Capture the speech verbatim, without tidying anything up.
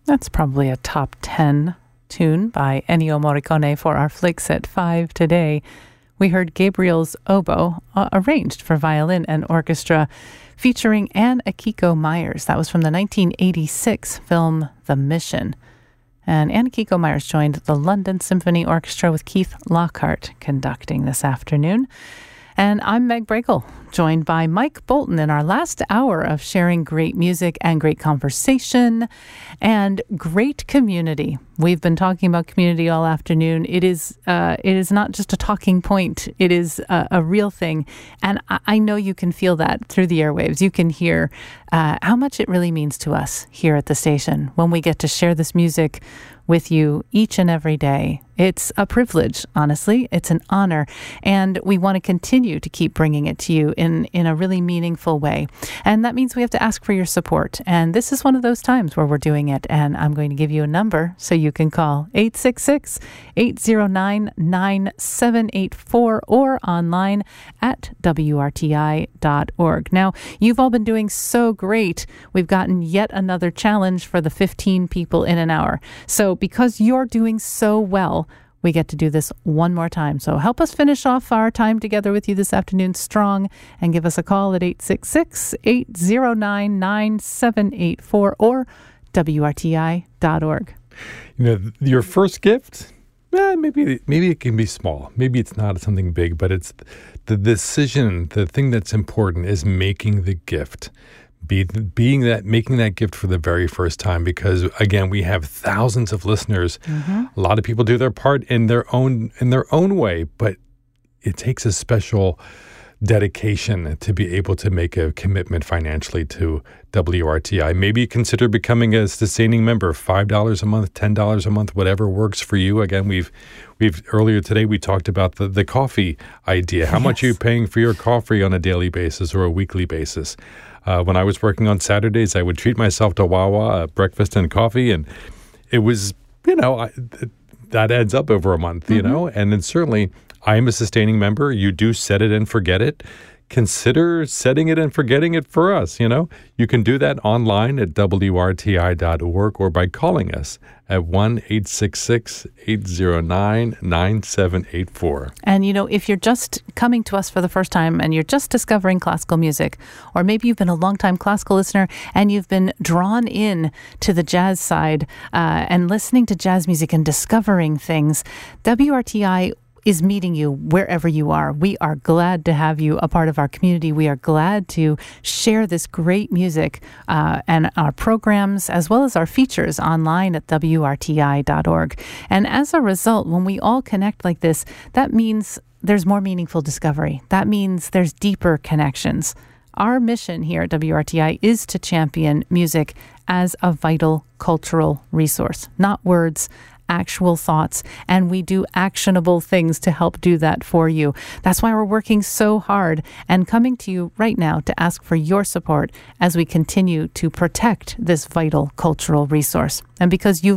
That's probably a top ten tune by Ennio Morricone for our Flicks at five today. We heard Gabriel's Oboe, uh, arranged for violin and orchestra, featuring Anne Akiko Myers. That was from the nineteen eighty-six film The Mission. And Anne Akiko Myers joined the London Symphony Orchestra with Keith Lockhart conducting this afternoon. And I'm Meg Brakel, joined by Mike Bolton in our last hour of sharing great music and great conversation and great community. We've been talking about community all afternoon. It is uh, it is not just a talking point. It is a, a real thing. And I, I know you can feel that through the airwaves. You can hear uh, how much it really means to us here at the station when we get to share this music with you each and every day. It's a privilege, honestly. It's an honor. And we want to continue to keep bringing it to you in, in a really meaningful way. And that means we have to ask for your support. And this is one of those times where we're doing it. And I'm going to give you a number so you can call eight six six, eight zero nine, nine seven eight four or online at W R T I dot org. Now, you've all been doing so great. We've gotten yet another challenge for the fifteen people in an hour. So because you're doing so well, we get to do this one more time. So help us finish off our time together with you this afternoon strong and give us a call at eight six six, eight zero nine, nine seven eight four or W R T I dot org. You know, your first gift, eh, maybe maybe it can be small. Maybe it's not something big, but it's the decision, the thing that's important is making the gift. Be, being that, making that gift for the very first time, because again, we have thousands of listeners. Mm-hmm. A lot of people do their part in their own in their own way, but it takes a special dedication to be able to make a commitment financially to W R T I. Maybe consider becoming a sustaining member, five dollars a month, ten dollars a month, whatever works for you. Again, we've we've earlier today we talked about the, the coffee idea. How yes. much are you paying for your coffee on a daily basis or a weekly basis? Uh, when I was working on Saturdays, I would treat myself to Wawa, uh, breakfast and coffee, and it was, you know, I, th- that adds up over a month, you mm-hmm. know, and then certainly I am a sustaining member. You do set it and forget it. Consider setting it and forgetting it for us, you know. You can do that online at W R T I dot org or by calling us at one eight six six, eight zero nine, nine seven eight four. And, you know, if you're just coming to us for the first time and you're just discovering classical music, or maybe you've been a longtime classical listener and you've been drawn in to the jazz side uh, and listening to jazz music and discovering things, W R T I is meeting you wherever you are. We are glad to have you a part of our community. We are glad to share this great music uh, and our programs as well as our features online at W R T I dot org. And as a result, when we all connect like this, that means there's more meaningful discovery. That means there's deeper connections. Our mission here at W R T I is to champion music as a vital cultural resource, not words, actual thoughts, and we do actionable things to help do that for you. That's why we're working so hard and coming to you right now to ask for your support as we continue to protect this vital cultural resource. And because you